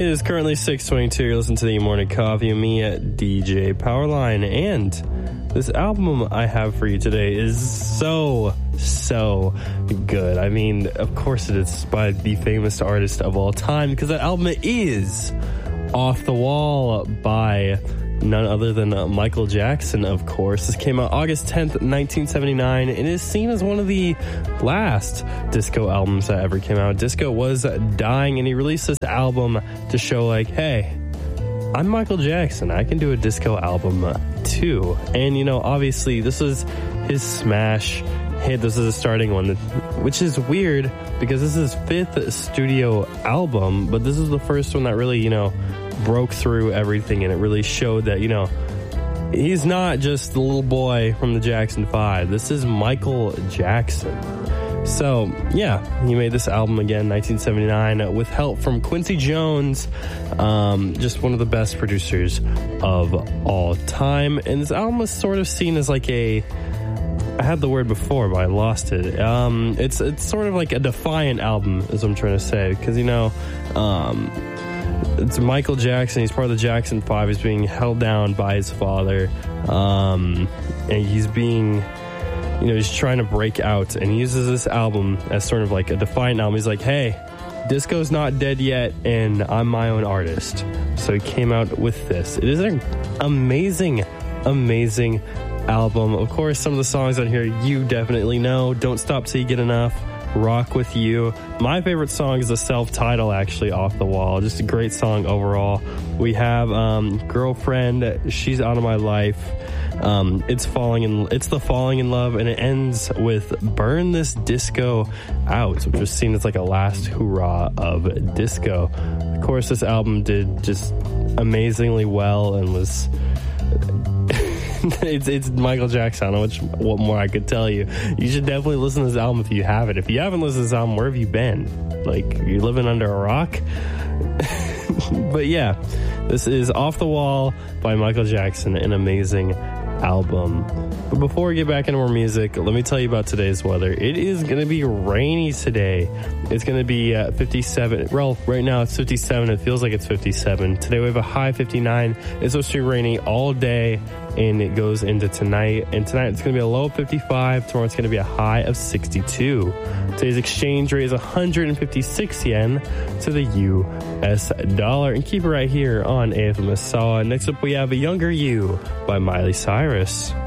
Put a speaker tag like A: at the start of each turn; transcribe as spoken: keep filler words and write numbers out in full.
A: It is currently six twenty-two. You're listening to the Morning Coffee with me at D J Powerline. And this album I have for you today is so, so good. I mean, of course it is by the famous artist of all time, because that album is Off the Wall by none other than uh, Michael Jackson, of course. This came out August tenth, nineteen seventy-nine, and is seen as one of the last disco albums that ever came out. Disco was dying, and he released this album to show, like, hey, I'm Michael Jackson. I can do a disco album uh, too. And, you know, obviously, this was his smash hit. This is a starting one, which is weird because this is his fifth studio album, but this is the first one that really, you know, broke through everything, and it really showed that, you know, he's not just the little boy from the Jackson Five. This is Michael Jackson. So, yeah, he made this album again, nineteen seventy-nine, with help from Quincy Jones, um, just one of the best producers of all time. And this album is sort of seen as like a, I had the word before, but I lost it. Um, it's it's sort of like a defiant album, is what I'm trying to say, because, you know, um, it's Michael Jackson. He's part of the Jackson Five. He's being held down by his father, um, and he's being, you know, he's trying to break out, and he uses this album as sort of like a defiant album. He's like, hey, disco's not dead yet, and I'm my own artist. So he came out with this. It is an amazing, amazing album. Of course, some of the songs on here you definitely know. Don't Stop Till You Get Enough, Rock With You. My favorite song is the self-title, actually, Off the Wall. Just a great song overall. We have um, Girlfriend, She's Out of My Life. Um, it's falling in. It's the Falling in Love, and it ends with Burn This Disco Out, which was seen as like a last hurrah of disco. Of course, this album did just amazingly well and was... it's it's Michael Jackson. I don't know which, what more I could tell you. You should definitely listen to this album if you haven't. If you haven't listened to this album, where have you been? Like, you're living under a rock? But yeah, this is Off the Wall by Michael Jackson, an amazing album. But before we get back into more music, let me tell you about today's weather. It is going to be rainy today. It's going to be uh, fifty-seven. Well, right now it's fifty-seven. It feels like it's fifty-seven. Today we have a high fifty-nine. It's supposed to be rainy all day, and it goes into tonight. And tonight it's going to be a low of fifty-five. Tomorrow it's going to be a high of sixty-two. Today's exchange rate is one hundred fifty-six yen to the U S dollar. And keep it right here on A F M S A W. Next up we have A Younger You by Miley Cyrus.